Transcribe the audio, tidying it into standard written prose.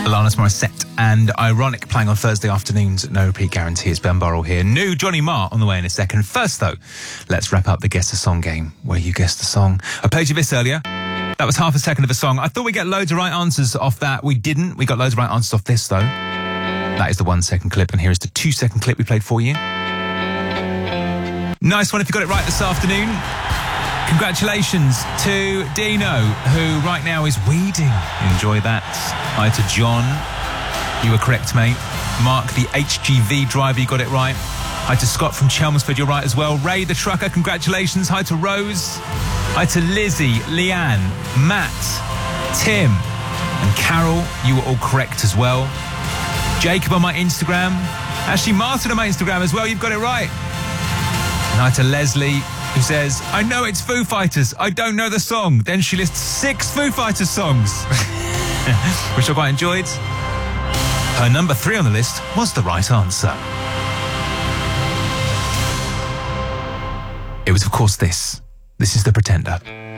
Alanis Morissette and Ironic playing on Thursday afternoons at No Repeat Guarantee. It's Ben Burrell here. New Johnny Marr on the way in a second. First, though, let's wrap up the Guess the Song game, where you guess the song. I played you this earlier. That was half a second of a song. I thought we'd get loads of right answers off that. We didn't. We got loads of right answers off this, though. That is the 1 second clip, and here is the 2 second clip we played for you. Nice one if you got it right this afternoon. Congratulations to Dino, who right now is weeding. Enjoy that. Hi to John. You were correct, mate. Mark, the HGV driver, you got it right. Hi to Scott from Chelmsford, you're right as well. Ray, the trucker, congratulations. Hi to Rose. Hi to Lizzie, Leanne, Matt, Tim, and Carol. You were all correct as well. Jacob on my Instagram. Actually, Martin on my Instagram as well. You've got it right. And hi to Leslie, who says, I know it's Foo Fighters, I don't know the song. Then she lists 6 Foo Fighters songs, which I quite enjoyed. Her number 3 on the list was the right answer. It was, of course, this. This is The Pretender.